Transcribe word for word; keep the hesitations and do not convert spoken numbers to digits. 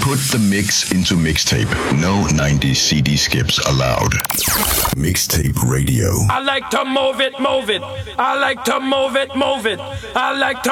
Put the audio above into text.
Put the mix into mixtape. No nineties C D skips allowed. Mixtape radio. I like to move it, move it. I like to move it, move it. I like to